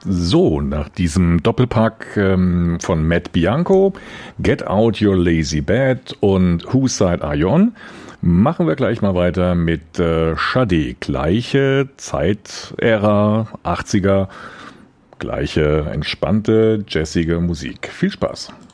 So, nach diesem Doppelpack von Matt Bianco, Get Out Your Lazy Bed und Whose Side Are You On, machen wir gleich mal weiter mit Sade. Gleiche Zeitära, 80er, gleiche entspannte, jazzige Musik. Viel Spaß!